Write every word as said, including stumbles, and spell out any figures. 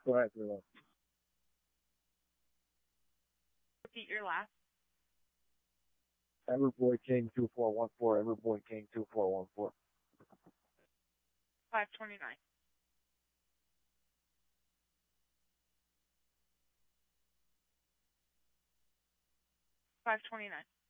Go ahead, Rilo. Repeat your last. Everboy King two four one four. Everboy King two four one four. five twenty-nine. five twenty-nine.